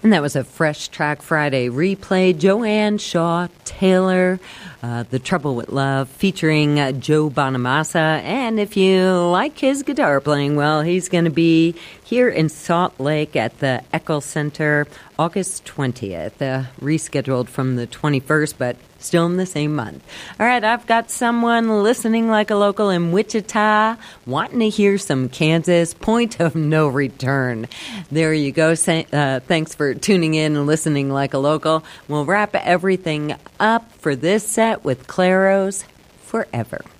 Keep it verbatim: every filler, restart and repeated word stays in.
And that was a Fresh Track Friday replay. Joanne Shaw Taylor, uh, The Trouble with Love, featuring uh, Joe Bonamassa. And if you like his guitar playing, well, he's going to be here in Salt Lake at the Eccles Center August twentieth, uh, rescheduled from the twenty-first, but still in the same month. All right, I've got someone listening like a local in Wichita, wanting to hear some Kansas. Point of no return. There you go. Uh, thanks for tuning in and listening like a local. We'll wrap everything up for this set with Claros Forever.